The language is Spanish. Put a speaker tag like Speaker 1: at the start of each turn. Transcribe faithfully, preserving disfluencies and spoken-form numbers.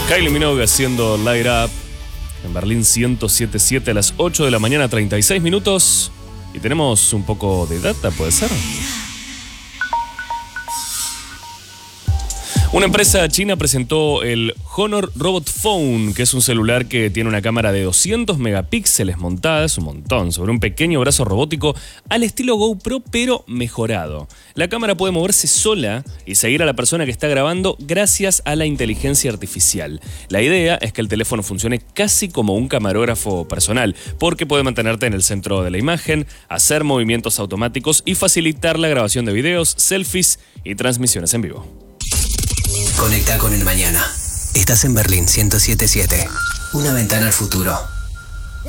Speaker 1: Kylie Minogue haciendo Light Up en Berlín ciento siete punto siete a las ocho de la mañana, treinta y seis minutos. Y tenemos un poco de data, ¿puede ser? Una empresa china presentó el Honor Robot Phone, que es un celular que tiene una cámara de doscientos megapíxeles montada, es un montón, sobre un pequeño brazo robótico al estilo GoPro, pero mejorado. La cámara puede moverse sola y seguir a la persona que está grabando gracias a la inteligencia artificial. La idea es que el teléfono funcione casi como un camarógrafo personal, porque puede mantenerte en el centro de la imagen, hacer movimientos automáticos y facilitar la grabación de videos, selfies y transmisiones en vivo.
Speaker 2: Conecta con el mañana. Estás en Berlín ciento siete punto siete. Una ventana al futuro.